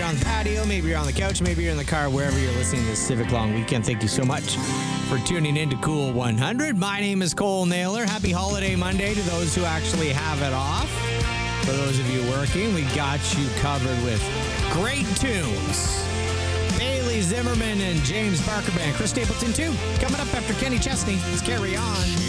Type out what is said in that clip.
on the patio, maybe you're on the couch, maybe you're in the car, wherever you're listening to this Civic Long Weekend. Thank you so much for tuning in to Cool 100. My name is Cole Naylor. Happy Holiday Monday to those who actually have it off. For those of you working, we got you covered with great tunes. Bailey Zimmerman and James Barker Band. Chris Stapleton, too. Coming up after Kenny Chesney. Let's carry on.